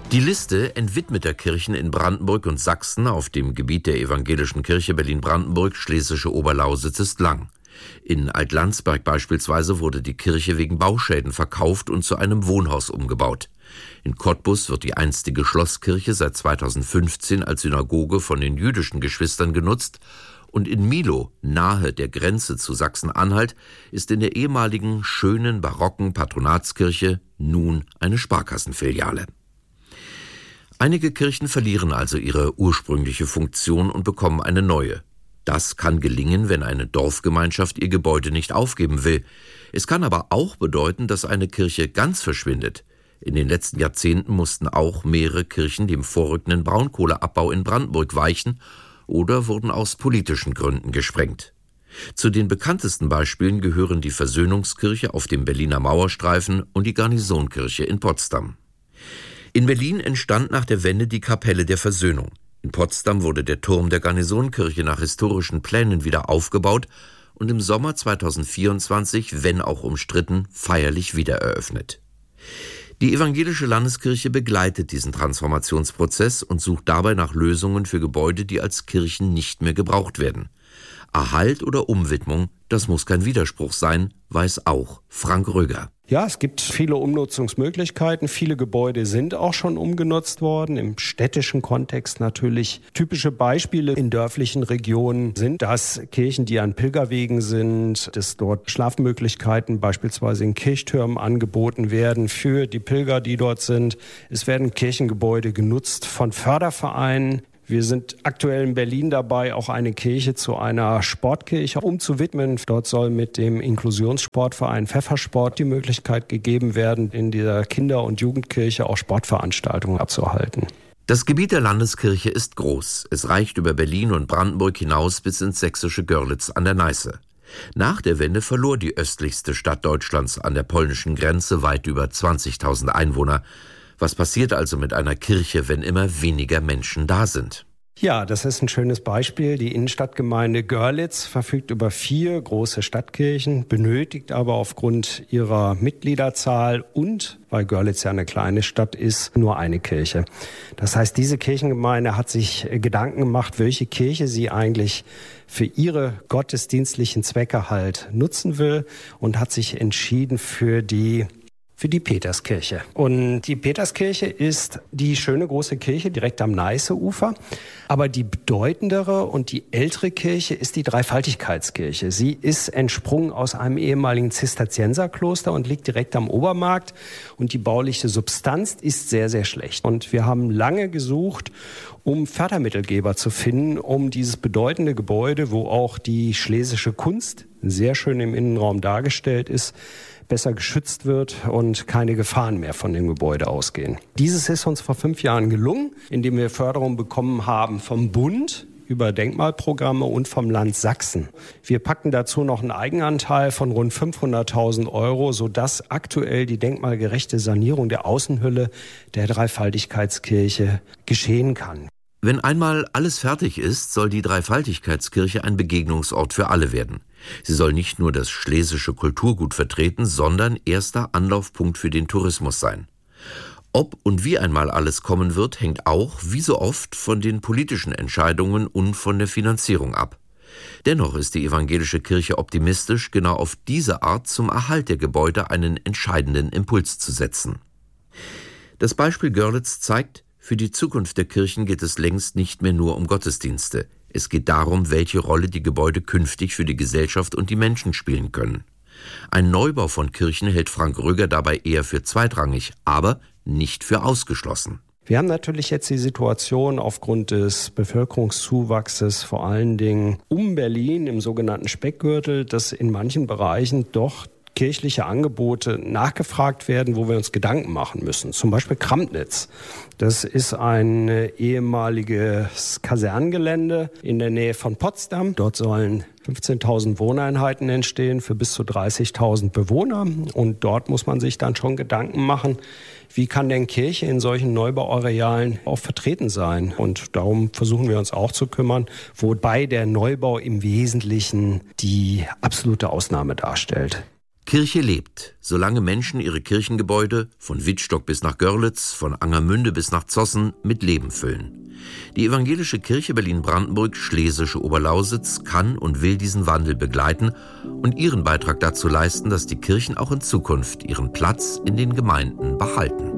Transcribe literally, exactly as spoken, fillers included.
Die Liste entwidmeter Kirchen in Brandenburg und Sachsen auf dem Gebiet der Evangelischen Kirche Berlin-Brandenburg, Schlesische Oberlausitz ist lang. In Altlandsberg beispielsweise wurde die Kirche wegen Bauschäden verkauft und zu einem Wohnhaus umgebaut. In Cottbus wird die einstige Schlosskirche seit zweitausendfünfzehn als Synagoge von den jüdischen Geschwistern genutzt. Und in Milow, nahe der Grenze zu Sachsen-Anhalt, ist in der ehemaligen schönen barocken Patronatskirche nun eine Sparkassenfiliale. Einige Kirchen verlieren also ihre ursprüngliche Funktion und bekommen eine neue. Das kann gelingen, wenn eine Dorfgemeinschaft ihr Gebäude nicht aufgeben will. Es kann aber auch bedeuten, dass eine Kirche ganz verschwindet. In den letzten Jahrzehnten mussten auch mehrere Kirchen dem vorrückenden Braunkohleabbau in Brandenburg weichen oder wurden aus politischen Gründen gesprengt. Zu den bekanntesten Beispielen gehören die Versöhnungskirche auf dem Berliner Mauerstreifen und die Garnisonkirche in Potsdam. In Berlin entstand nach der Wende die Kapelle der Versöhnung. In Potsdam wurde der Turm der Garnisonkirche nach historischen Plänen wieder aufgebaut und im Sommer zweitausendvierundzwanzig, wenn auch umstritten, feierlich wiedereröffnet. Die Evangelische Landeskirche begleitet diesen Transformationsprozess und sucht dabei nach Lösungen für Gebäude, die als Kirchen nicht mehr gebraucht werden. Erhalt oder Umwidmung, das muss kein Widerspruch sein, weiß auch Frank Röger. Ja, es gibt viele Umnutzungsmöglichkeiten. Viele Gebäude sind auch schon umgenutzt worden. Im städtischen Kontext natürlich. Typische Beispiele in dörflichen Regionen sind, dass Kirchen, die an Pilgerwegen sind, dass dort Schlafmöglichkeiten beispielsweise in Kirchtürmen angeboten werden für die Pilger, die dort sind. Es werden Kirchengebäude genutzt von Fördervereinen. Wir sind aktuell in Berlin dabei, auch eine Kirche zu einer Sportkirche umzuwidmen. Dort soll mit dem Inklusionssportverein Pfeffersport die Möglichkeit gegeben werden, in dieser Kinder- und Jugendkirche auch Sportveranstaltungen abzuhalten. Das Gebiet der Landeskirche ist groß. Es reicht über Berlin und Brandenburg hinaus bis ins sächsische Görlitz an der Neiße. Nach der Wende verlor die östlichste Stadt Deutschlands an der polnischen Grenze weit über zwanzigtausend Einwohner. Was passiert also mit einer Kirche, wenn immer weniger Menschen da sind? Ja, das ist ein schönes Beispiel. Die Innenstadtgemeinde Görlitz verfügt über vier große Stadtkirchen, benötigt aber aufgrund ihrer Mitgliederzahl und, weil Görlitz ja eine kleine Stadt ist, nur eine Kirche. Das heißt, diese Kirchengemeinde hat sich Gedanken gemacht, welche Kirche sie eigentlich für ihre gottesdienstlichen Zwecke halt nutzen will und hat sich entschieden für die Für die Peterskirche. Und die Peterskirche ist die schöne große Kirche direkt am Neiße-Ufer. Aber die bedeutendere und die ältere Kirche ist die Dreifaltigkeitskirche. Sie ist entsprungen aus einem ehemaligen Zisterzienserkloster und liegt direkt am Obermarkt. Und die bauliche Substanz ist sehr, sehr schlecht. Und wir haben lange gesucht, um Fördermittelgeber zu finden, um dieses bedeutende Gebäude, wo auch die schlesische Kunst sehr schön im Innenraum dargestellt ist, besser geschützt wird und keine Gefahren mehr von dem Gebäude ausgehen. Dieses ist uns vor fünf Jahren gelungen, indem wir Förderung bekommen haben vom Bund über Denkmalprogramme und vom Land Sachsen. Wir packen dazu noch einen Eigenanteil von rund fünfhunderttausend Euro, sodass aktuell die denkmalgerechte Sanierung der Außenhülle der Dreifaltigkeitskirche geschehen kann. Wenn einmal alles fertig ist, soll die Dreifaltigkeitskirche ein Begegnungsort für alle werden. Sie soll nicht nur das schlesische Kulturgut vertreten, sondern erster Anlaufpunkt für den Tourismus sein. Ob und wie einmal alles kommen wird, hängt auch, wie so oft, von den politischen Entscheidungen und von der Finanzierung ab. Dennoch ist die evangelische Kirche optimistisch, genau auf diese Art zum Erhalt der Gebäude einen entscheidenden Impuls zu setzen. Das Beispiel Görlitz zeigt, für die Zukunft der Kirchen geht es längst nicht mehr nur um Gottesdienste. Es geht darum, welche Rolle die Gebäude künftig für die Gesellschaft und die Menschen spielen können. Ein Neubau von Kirchen hält Frank Röger dabei eher für zweitrangig, aber nicht für ausgeschlossen. Wir haben natürlich jetzt die Situation aufgrund des Bevölkerungszuwachses, vor allen Dingen um Berlin im sogenannten Speckgürtel, dass in manchen Bereichen doch kirchliche Angebote nachgefragt werden, wo wir uns Gedanken machen müssen. Zum Beispiel Kramnitz. Das ist ein ehemaliges Kasernengelände in der Nähe von Potsdam. Dort sollen fünfzehntausend Wohneinheiten entstehen für bis zu dreißigtausend Bewohner. Und dort muss man sich dann schon Gedanken machen, wie kann denn Kirche in solchen Neubauarealen auch vertreten sein? Und darum versuchen wir uns auch zu kümmern, wobei der Neubau im Wesentlichen die absolute Ausnahme darstellt. Kirche lebt, solange Menschen ihre Kirchengebäude von Wittstock bis nach Görlitz, von Angermünde bis nach Zossen mit Leben füllen. Die Evangelische Kirche Berlin-Brandenburg Schlesische Oberlausitz kann und will diesen Wandel begleiten und ihren Beitrag dazu leisten, dass die Kirchen auch in Zukunft ihren Platz in den Gemeinden behalten.